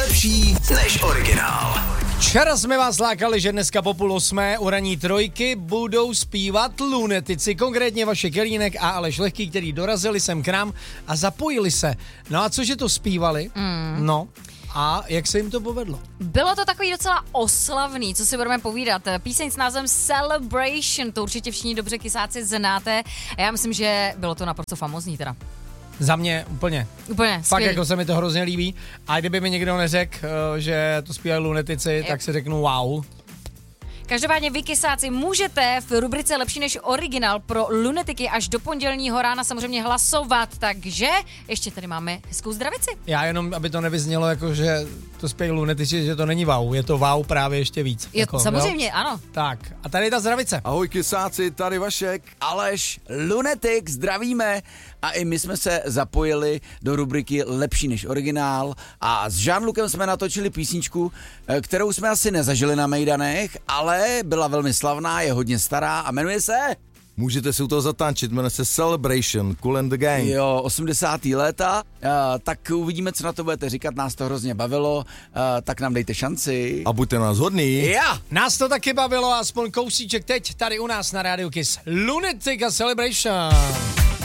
lepší než originál. Včera jsme vás lákali, že dneska po 7:30 u ranní trojky budou zpívat lunetici, konkrétně Vašek Jelínek a Aleš Lehký, který dorazili sem k nám a zapojili se. No a cože to zpívali? No a jak se jim to povedlo? Bylo to takový docela oslavný, co si budeme povídat. Píseň s názvem Celebration, to určitě všichni dobře kysáci znáte. A já myslím, že bylo to naprosto famózní teda. Za mě úplně. Úplně, Fakt skvělý. jako se mi to hrozně líbí. A kdyby mi někdo neřekl, že to zpívají lunetici, tak si řeknu wow. Každopádně vy kysáci můžete v rubrice Lepší než originál pro lunetiky až do pondělního rána samozřejmě hlasovat, takže ještě tady máme hezkou zdravici. Já jenom, aby to nevyznělo jako, že to zpějí lunetici, že to není wow. Je to wow právě ještě víc. Jako, samozřejmě, jo? Ano. Tak, a tady je ta zdravice. Ahoj kysáci, tady Vašek. Aleš, Lunetik, zdravíme. A i my jsme se zapojili do rubriky Lepší než originál a s Jean-Lucem jsme natočili písničku, kterou jsme asi nezažili na mejdanech, ale byla velmi slavná, je hodně stará a jmenuje se... Můžete si u toho zatančit, jmenuje se Celebration, Kool and the Gang. Jo, 80. léta, tak uvidíme, co na to budete říkat, nás to hrozně bavilo, tak nám dejte šanci. A buďte nás hodný. Já! Nás to taky bavilo, aspoň kousíček teď tady u nás na Rádiu Kiss. Lunatic a Celebration.